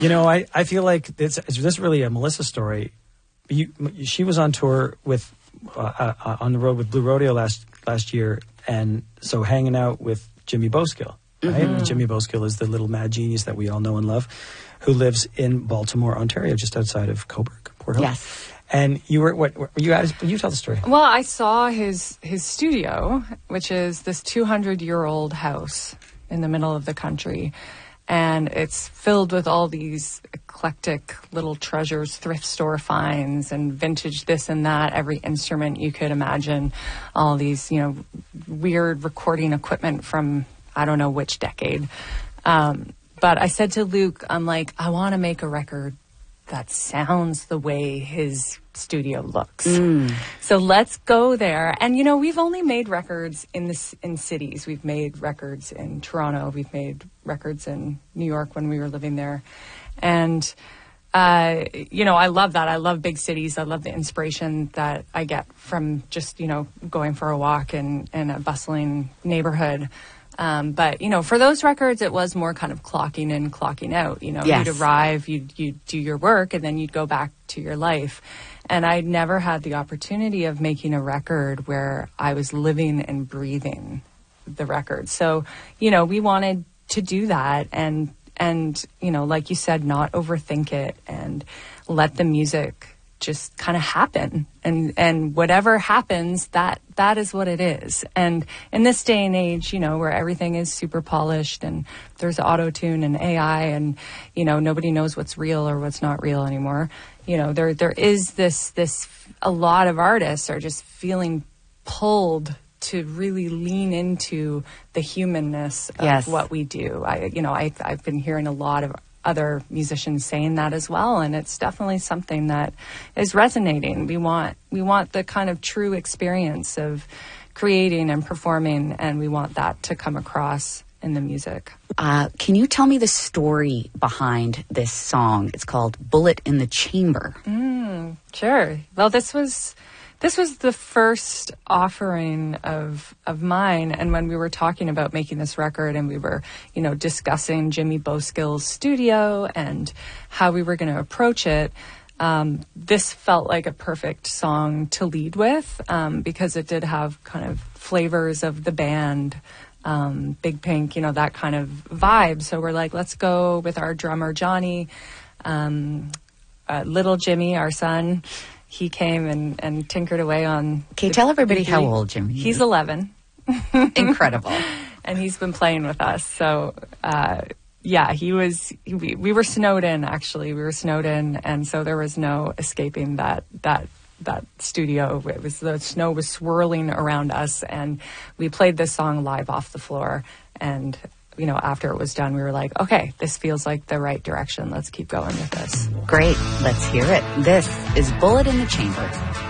I feel like it's this really a Melissa story. She was on tour with on the road with Blue Rodeo last year, and so hanging out with Jimmy Boskill. Right? Mm-hmm. Jimmy Boskill is the little mad genius that we all know and love, who lives in Baltimore, Ontario, just outside of Cobourg, Port Hope. Yes. And you were what were you guys? You tell the story. Well, I saw his studio, which is this 200-year-old house in the middle of the country. And it's filled with all these eclectic little treasures, thrift store finds, and vintage this and that, every instrument you could imagine, all these, weird recording equipment from I don't know which decade. But I said to Luke, I'm like, I want to make a record that sounds the way his studio looks. So let's go there. And, we've only made records in cities. We've made records in Toronto. We've made records in New York when we were living there. And, I love that. I love big cities. I love the inspiration that I get from just, going for a walk in a bustling neighborhood. But, for those records, it was more kind of clocking in, clocking out. Yes. You'd arrive, you'd do your work, and then you'd go back to your life. And I'd never had the opportunity of making a record where I was living and breathing the record. So, we wanted to do that and, like you said, not overthink it and let the music just kind of happen, and whatever happens, that is what it is. And in this day and age, where everything is super polished and there's auto-tune and AI and, nobody knows what's real or what's not real anymore. There is this a lot of artists are just feeling pulled to really lean into the humanness of what we do. I've been hearing a lot of other musicians saying that as well, and it's definitely something that is resonating. We want the kind of true experience of creating and performing, and we want that to come across in the music. Can you tell me the story behind this song? It's called Bullet in the Chamber. Sure. Well, this was the first offering of mine. And when we were talking about making this record and we were, discussing Jimmy Boskill's studio and how we were going to approach it, this felt like a perfect song to lead with, because it did have kind of flavors of the band, Big Pink, that kind of vibe. So we're like, let's go with our drummer, Johnny, little Jimmy, our son. He came and tinkered away on... Okay, tell everybody how old Jimmy is. He's 11. Incredible. And he's been playing with us. So, we were snowed in, actually. We were snowed in, and so there was no escaping that studio. The snow was swirling around us, and we played this song live off the floor. And, after it was done, we were like, okay, this feels like the right direction. Let's keep going with this. Great. Let's hear it. This is Bullet in the Chamber.